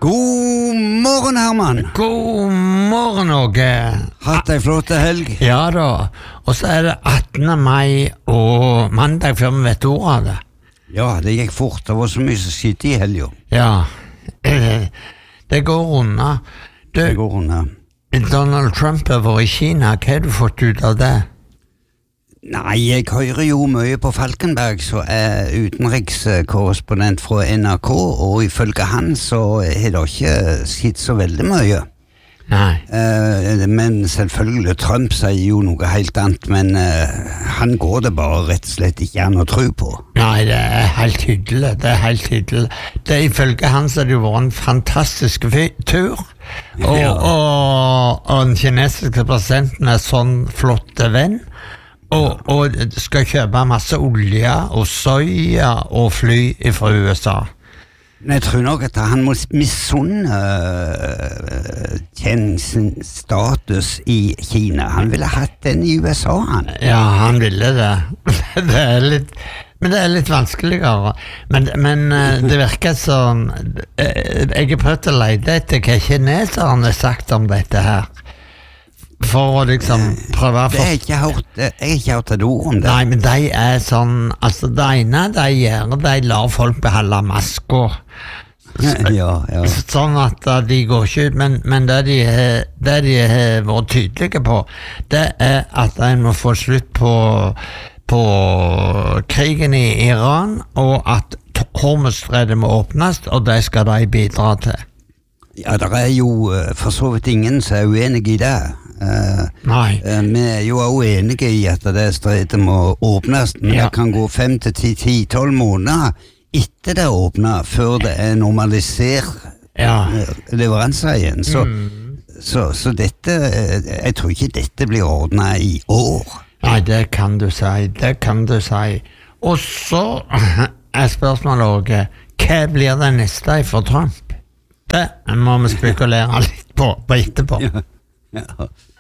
God morgen, Herman. God morgen, Åge. Hatt ei flott helg. Ja da, og så det 18. mai og mandag før vi vet ordet av det. Ja, det gikk fort. Det var så mye som skjedde i helga. Ja, det går unna. Det går unna. Donald Trump over i Kina, hva har du fått ut av det? Nei, jeg hører jo mye på Falkenberg, så utenrikskorrespondent fra NRK, og ifølge han så det ikke skjedd så veldig mye. Nei. Men selvfølgelig, Trump sier jo noe helt annet, men han går det bare rett og slett ikke an å tro på. Nei, det helt hyggelig, Det ifølge han så det jo vært en fantastisk tur, og den kinesiske presidenten sånn flotte venn, og skal kjøpe masse olje og soya og fly fra USA. Men jeg tror nok at han må misunne tjenesten status i Kina. Han ville hatt den i USA, han. Ja, han ville det. Men det litt vanskeligere. Men det virker som jeg har prøvd å lete etter hva kineserne har sagt om dette her. For å liksom prøve å jeg har ikke hørt et ord om det. Nei, men de sånn, altså det ene de gjør, de lar folk beholde masker. Ja. Sånn at de går ikke ut, men det de har vært tydelige på, det at en må få slutt på krigen i Iran, og at Hormuzstredet må åpnes, og det skal de bidra til. Ja, det jo for så vidt ingen som uenig i det. Nei. Vi jo uenige i at det stredet må åpnes, men det kan gå 5 til 10-12 måneder etter det åpnet, før det normalisert leveranser igjen. Så dette, jeg tror ikke dette blir ordnet i år. Nei, det kan du si. Og så spørsmålet også, hva blir det neste for Trump? Det må vi spekulere litt på etterpå. Ja.